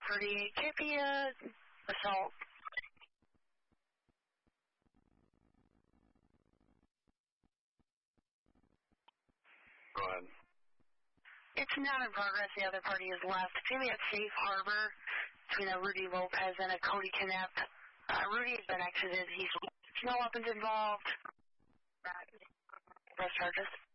38 could be assault. Go ahead. It's not in progress. The other party is left. Maybe at Safe Harbor between a Rudy Lopez and a Cody Knapp. Rudy has been exited. He's no weapons involved. Press charges.